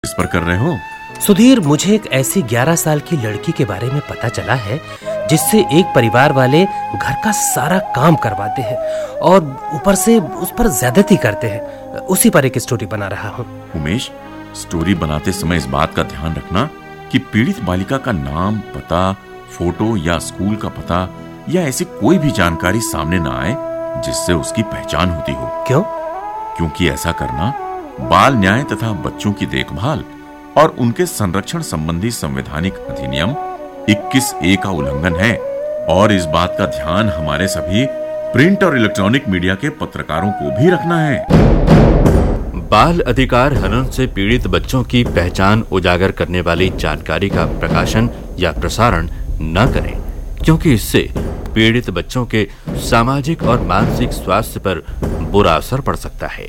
इस पर कर रहे हो? सुधीर, मुझे एक ऐसी 11 साल की लड़की के बारे में पता चला है जिससे एक परिवार वाले घर का सारा काम करवाते हैं और ऊपर से उस पर ज्यादती करते हैं। उसी पर एक स्टोरी बना रहा हूँ। उमेश, स्टोरी बनाते समय इस बात का ध्यान रखना कि पीड़ित बालिका का नाम, पता, फोटो या स्कूल का पता या ऐसी कोई भी जानकारी सामने न आए जिससे उसकी पहचान होती हो। क्यों? क्योंकि ऐसा करना बाल न्याय तथा बच्चों की देखभाल और उनके संरक्षण संबंधी संवैधानिक अधिनियम 21A का उल्लंघन है और इस बात का ध्यान हमारे सभी प्रिंट और इलेक्ट्रॉनिक मीडिया के पत्रकारों को भी रखना है। बाल अधिकार हनन से पीड़ित बच्चों की पहचान उजागर करने वाली जानकारी का प्रकाशन या प्रसारण न करें, क्योंकि इससे पीड़ित बच्चों के सामाजिक और मानसिक स्वास्थ्य पर बुरा असर पड़ सकता है।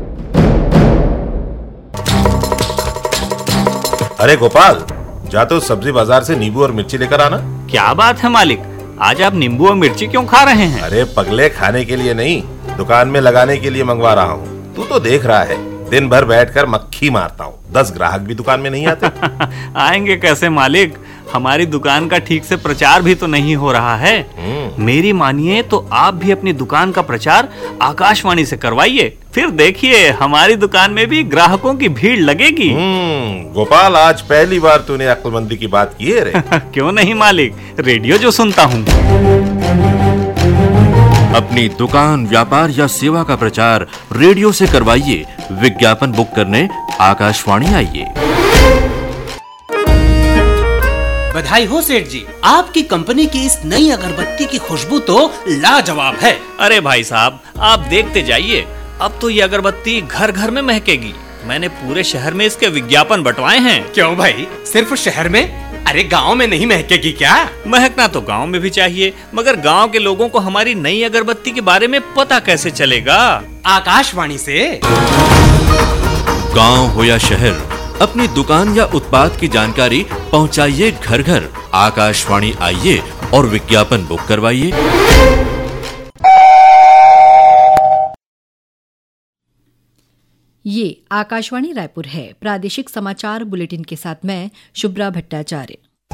अरे गोपाल, जा तो सब्जी बाजार से नींबू और मिर्ची लेकर आना। क्या बात है मालिक, आज आप नींबू और मिर्ची क्यों खा रहे हैं? अरे पगले, खाने के लिए नहीं, दुकान में लगाने के लिए मंगवा रहा हूँ। तू तो देख रहा है, दिन भर बैठकर मक्खी मारता हूँ, 10 ग्राहक भी दुकान में नहीं आते। आएंगे कैसे मालिक, हमारी दुकान का ठीक से प्रचार भी तो नहीं हो रहा है। मेरी मानिए तो आप भी अपनी दुकान का प्रचार आकाशवाणी से करवाइए, फिर देखिए हमारी दुकान में भी ग्राहकों की भीड़ लगेगी। गोपाल, आज पहली बार तूने अक्लमंदी की बात की है रे। क्यों नहीं मालिक, रेडियो जो सुनता हूँ। अपनी दुकान, व्यापार या सेवा का प्रचार रेडियो से करवाइए। विज्ञापन बुक करने आकाशवाणी आइए। बधाई हो सेठ जी, आपकी कंपनी की इस नई अगरबत्ती की खुशबू तो लाजवाब है। अरे भाई साहब, आप देखते जाइए, अब तो ये अगरबत्ती घर घर में महकेगी। मैंने पूरे शहर में इसके विज्ञापन बंटवाए हैं। क्यों भाई, सिर्फ शहर में? अरे गांव में नहीं महकेगी क्या? महकना तो गांव में भी चाहिए, मगर गांव के लोगों को हमारी नई अगरबत्ती के बारे में पता कैसे चलेगा? आकाशवाणी से। गांव हो या शहर, अपनी दुकान या उत्पाद की जानकारी पहुंचाइए घर घर। आकाशवाणी आइए और विज्ञापन बुक करवाइए। ये आकाशवाणी रायपुर है। प्रादेशिक समाचार बुलेटिन के साथ मैं शुभ्रा भट्टाचार्य।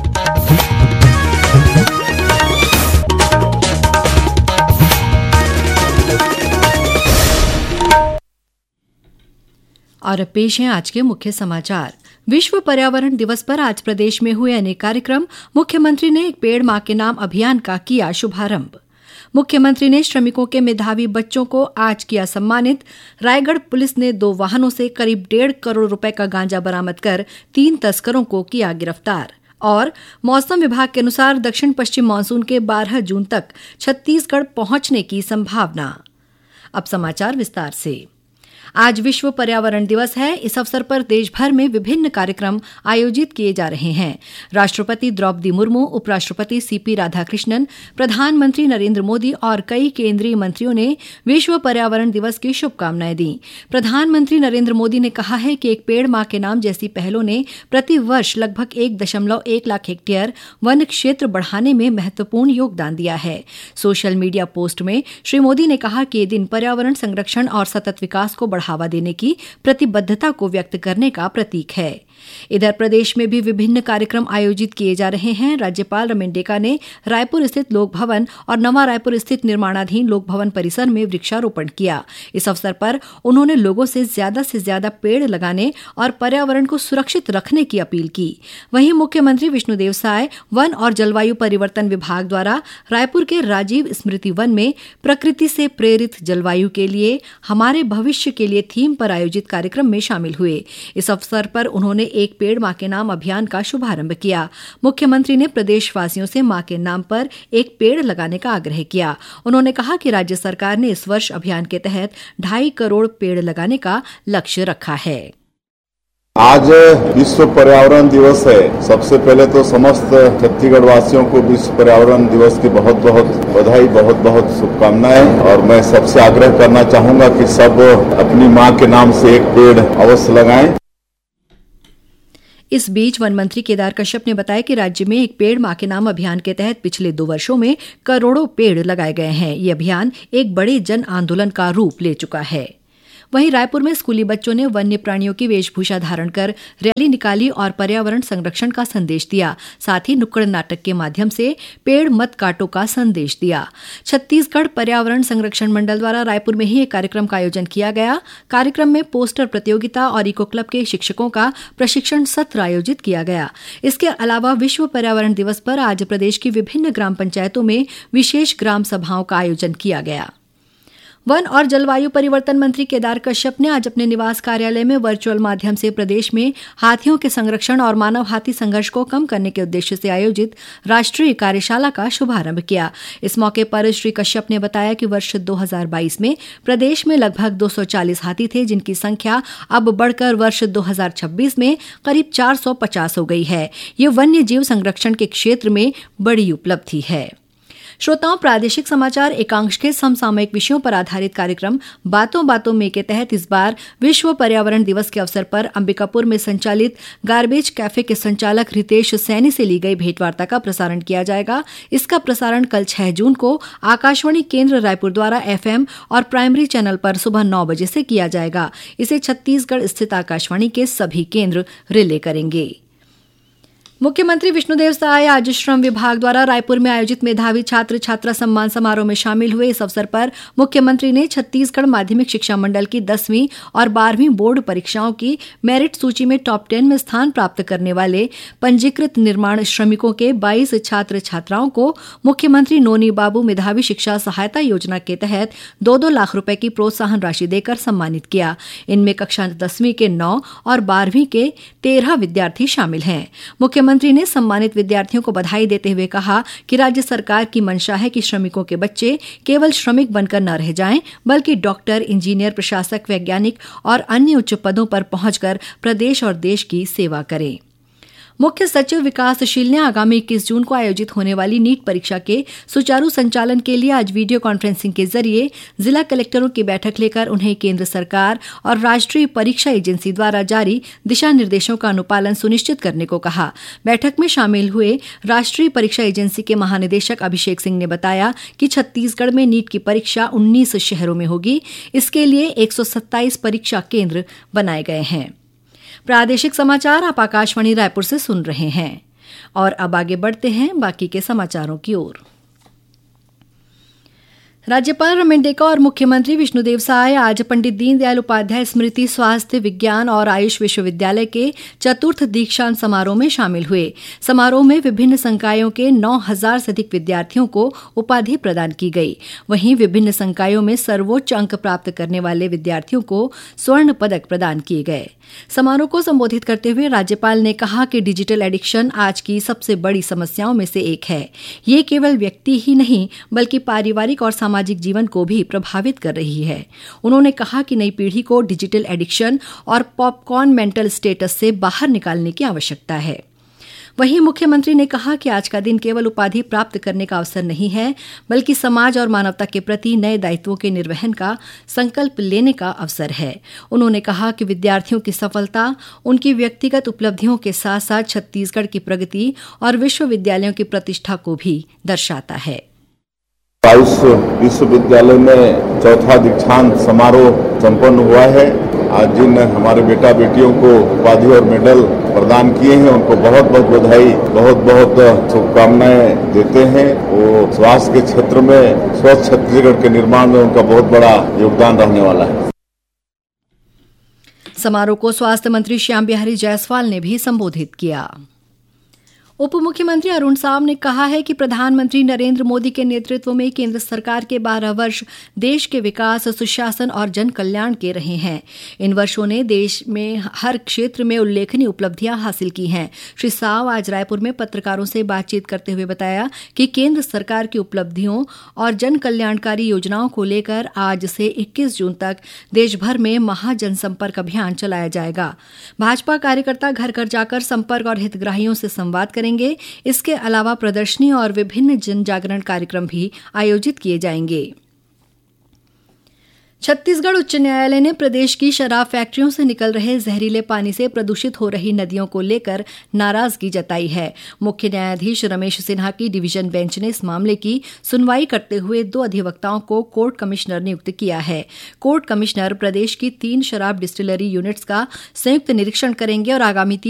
और अब पेश हैं आज के मुख्य समाचार। विश्व पर्यावरण दिवस पर आज प्रदेश में हुए अनेक कार्यक्रम। मुख्यमंत्री ने एक पेड़ मां के नाम अभियान का किया शुभारंभ। मुख्यमंत्री ने श्रमिकों के मेधावी बच्चों को आज किया सम्मानित। रायगढ़ पुलिस ने 2 वाहनों से करीब 1.5 करोड़ रुपए का गांजा बरामद कर 3 तस्करों को किया गिरफ्तार। और मौसम विभाग के अनुसार दक्षिण पश्चिम मानसून के 12 जून तक छत्तीसगढ़ पहुंचने की संभावना। अब समाचार विस्तार से। आज विश्व पर्यावरण दिवस है। इस अवसर पर देश भर में विभिन्न कार्यक्रम आयोजित किए जा रहे हैं। राष्ट्रपति द्रौपदी मुर्मू, उपराष्ट्रपति सीपी राधाकृष्णन, प्रधानमंत्री नरेंद्र मोदी और कई केंद्रीय मंत्रियों ने विश्व पर्यावरण दिवस की शुभकामनाएं दी। प्रधानमंत्री नरेंद्र मोदी ने कहा है कि एक पेड़ मां के नाम जैसी पहलों ने प्रति वर्ष लगभग 1.1 लाख हेक्टेयर वन क्षेत्र बढ़ाने में महत्वपूर्ण योगदान दिया है। सोशल मीडिया पोस्ट में श्री मोदी ने कहा कि ये दिन पर्यावरण संरक्षण और सतत विकास को बढ़ावा देने की प्रतिबद्धता को व्यक्त करने का प्रतीक है। इधर प्रदेश में भी विभिन्न कार्यक्रम आयोजित किए जा रहे हैं। राज्यपाल रमेश डेका ने रायपुर स्थित लोक भवन और नवा रायपुर स्थित निर्माणाधीन लोक भवन परिसर में वृक्षारोपण किया। इस अवसर पर उन्होंने लोगों से ज्यादा पेड़ लगाने और पर्यावरण को सुरक्षित रखने की अपील की। वहीं मुख्यमंत्री विष्णुदेव साय वन और जलवायु परिवर्तन विभाग द्वारा रायपुर के राजीव स्मृति वन में प्रकृति से प्रेरित जलवायु के लिए हमारे भविष्य के लिए थीम पर आयोजित कार्यक्रम में शामिल हुए। इस अवसर पर उन्होंने एक पेड़ मां के नाम अभियान का शुभारंभ किया। मुख्यमंत्री ने प्रदेशवासियों से मां के नाम पर एक पेड़ लगाने का आग्रह किया। उन्होंने कहा कि राज्य सरकार ने इस वर्ष अभियान के तहत 2.5 करोड़ पेड़ लगाने का लक्ष्य रखा है। आज विश्व पर्यावरण दिवस है। सबसे पहले तो समस्त छत्तीसगढ़ वासियों को विश्व पर्यावरण दिवस की बहुत बहुत बधाई, बहुत बहुत शुभकामनाएं। और मैं सबसे आग्रह करना चाहूंगा कि सब अपनी मां के नाम से एक पेड़ अवश्य लगाएं। इस बीच वन मंत्री केदार कश्यप ने बताया कि राज्य में एक पेड़ मां के नाम अभियान के तहत पिछले 2 वर्षों में करोड़ों पेड़ लगाए गए हैं। ये अभियान एक बड़े जन आंदोलन का रूप ले चुका है। वहीं रायपुर में स्कूली बच्चों ने वन्य प्राणियों की वेशभूषा धारण कर रैली निकाली और पर्यावरण संरक्षण का संदेश दिया। साथ ही नुक्कड़ नाटक के माध्यम से पेड़ मत काटो का संदेश दिया। छत्तीसगढ़ पर्यावरण संरक्षण मंडल द्वारा रायपुर में ही एक कार्यक्रम का आयोजन किया गया। कार्यक्रम में पोस्टर प्रतियोगिता और इको क्लब के शिक्षकों का प्रशिक्षण सत्र आयोजित किया गया। इसके अलावा विश्व पर्यावरण दिवस पर आज प्रदेश की विभिन्न ग्राम पंचायतों में विशेष ग्राम सभाओं का आयोजन किया गया। वन और जलवायु परिवर्तन मंत्री केदार कश्यप ने आज अपने निवास कार्यालय में वर्चुअल माध्यम से प्रदेश में हाथियों के संरक्षण और मानव हाथी संघर्ष को कम करने के उद्देश्य से आयोजित राष्ट्रीय कार्यशाला का शुभारंभ किया। इस मौके पर श्री कश्यप ने बताया कि वर्ष 2022 में प्रदेश में लगभग 240 हाथी थे, जिनकी संख्या अब बढ़कर वर्ष 2026 में करीब 450 हो गई है। ये वन्य जीव संरक्षण के क्षेत्र में बड़ी उपलब्धि है। श्रोताओं, प्रादेशिक समाचार एकांश के समसामयिक विषयों पर आधारित कार्यक्रम बातों बातों में के तहत इस बार विश्व पर्यावरण दिवस के अवसर पर अंबिकापुर में संचालित गार्बेज कैफे के संचालक रितेश सैनी से ली गई भेंटवार्ता का प्रसारण किया जाएगा। इसका प्रसारण कल 6 जून को आकाशवाणी केंद्र रायपुर द्वारा FM और प्राइमरी चैनल पर सुबह 9 बजे से किया जाएगा। इसे छत्तीसगढ़ स्थित आकाशवाणी के सभी केंद्र रिले करेंगे। मुख्यमंत्री विष्णुदेव साय आज श्रम विभाग द्वारा रायपुर में आयोजित मेधावी छात्र छात्रा सम्मान समारोह में शामिल हुए। इस अवसर पर मुख्यमंत्री ने छत्तीसगढ़ माध्यमिक शिक्षा मंडल की 10वीं और 12वीं बोर्ड परीक्षाओं की मेरिट सूची में टॉप 10 में स्थान प्राप्त करने वाले पंजीकृत निर्माण श्रमिकों के 22 छात्र छात्राओं को मुख्यमंत्री नोनी बाबू मेधावी शिक्षा सहायता योजना के तहत 2-2 लाख रुपए की प्रोत्साहन राशि देकर सम्मानित किया। इनमें कक्षा 10वीं के 9 और 12वीं के 13 विद्यार्थी शामिल हैं। मुख्यमंत्री ने सम्मानित विद्यार्थियों को बधाई देते हुए कहा कि राज्य सरकार की मंशा है कि श्रमिकों के बच्चे केवल श्रमिक बनकर न रह जाएं, बल्कि डॉक्टर, इंजीनियर, प्रशासक, वैज्ञानिक और अन्य उच्च पदों पर पहुंचकर प्रदेश और देश की सेवा करें। मुख्य सचिव विकासशील ने आगामी 21 जून को आयोजित होने वाली नीट परीक्षा के सुचारू संचालन के लिए आज वीडियो कॉन्फ्रेंसिंग के जरिए जिला कलेक्टरों की बैठक लेकर उन्हें केंद्र सरकार और राष्ट्रीय परीक्षा एजेंसी द्वारा जारी दिशा निर्देशों का अनुपालन सुनिश्चित करने को कहा। बैठक में शामिल हुए राष्ट्रीय परीक्षा एजेंसी के महानिदेशक अभिषेक सिंह ने बताया कि छत्तीसगढ़ में नीट की परीक्षा 19 शहरों में होगी। इसके लिए 127 परीक्षा केंद्र बनाए गए हैं। प्रादेशिक समाचार आप आकाशवाणी रायपुर से सुन रहे हैं और अब आगे बढ़ते हैं बाकी के समाचारों की ओर। राज्यपाल रमेश डेका और मुख्यमंत्री विष्णुदेव साय आज पंडित दीनदयाल उपाध्याय स्मृति स्वास्थ्य विज्ञान और आयुष विश्वविद्यालय के चतुर्थ दीक्षांत समारोह में शामिल हुए। समारोह में विभिन्न संकायों के 9,000 से अधिक विद्यार्थियों को उपाधि प्रदान की गई। वहीं विभिन्न संकायों में सर्वोच्च अंक प्राप्त करने वाले विद्यार्थियों को स्वर्ण पदक प्रदान किए गए। समारोह को संबोधित करते हुए राज्यपाल ने कहा कि डिजिटल एडिक्शन आज की सबसे बड़ी समस्याओं में से एक है। ये केवल व्यक्ति ही नहीं बल्कि पारिवारिक और सामाजिक जीवन को भी प्रभावित कर रही है। उन्होंने कहा कि नई पीढ़ी को डिजिटल एडिक्शन और पॉपकॉर्न मेंटल स्टेटस से बाहर निकालने की आवश्यकता है। वहीं मुख्यमंत्री ने कहा कि आज का दिन केवल उपाधि प्राप्त करने का अवसर नहीं है, बल्कि समाज और मानवता के प्रति नए दायित्वों के निर्वहन का संकल्प लेने का अवसर है। उन्होंने कहा कि विद्यार्थियों की सफलता उनकी व्यक्तिगत उपलब्धियों के साथ साथ छत्तीसगढ़ की प्रगति और विश्वविद्यालयों की प्रतिष्ठा को भी दर्शाता है। आयुष विश्वविद्यालय में चौथा दीक्षांत समारोह संपन्न हुआ है। आज जिन हमारे बेटा बेटियों को उपाधि और मेडल प्रदान किए हैं उनको बहुत बहुत बधाई, बहुत बहुत शुभकामनाएं देते हैं। वो स्वास्थ्य के क्षेत्र में स्वस्थ छत्तीसगढ़ के निर्माण में उनका बहुत बड़ा योगदान रहने वाला है। समारोह को स्वास्थ्य मंत्री श्याम बिहारी जायसवाल ने भी संबोधित किया। उप मुख्यमंत्री अरुण साव ने कहा है कि प्रधानमंत्री नरेंद्र मोदी के नेतृत्व में केंद्र सरकार के 12 वर्ष देश के विकास, सुशासन और जन कल्याण के रहे हैं। इन वर्षों ने देश में हर क्षेत्र में उल्लेखनीय उपलब्धियां हासिल की हैं। श्री साव आज रायपुर में पत्रकारों से बातचीत करते हुए बताया कि केंद्र सरकार की उपलब्धियों और जन कल्याणकारी योजनाओं को लेकर आज से 21 जून तक देश भर में महाजनसंपर्क अभियान चलाया जाएगा। भाजपा कार्यकर्ता घर घर जाकर संपर्क और हितग्राहियों से संवाद करेंगे। इसके अलावा प्रदर्शनी और विभिन्न जन जागरण कार्यक्रम भी आयोजित किए जाएंगे। छत्तीसगढ़ उच्च न्यायालय ने प्रदेश की शराब फैक्ट्रियों से निकल रहे जहरीले पानी से प्रदूषित हो रही नदियों को लेकर नाराजगी जताई है। मुख्य न्यायाधीश रमेश सिन्हा की डिवीजन बेंच ने इस मामले की सुनवाई करते हुए 2 अधिवक्ताओं को कोर्ट कमिश्नर नियुक्त किया है। कोर्ट कमिश्नर प्रदेश की 3 शराब डिस्टिलरी यूनिट्स का संयुक्त निरीक्षण करेंगे और आगामी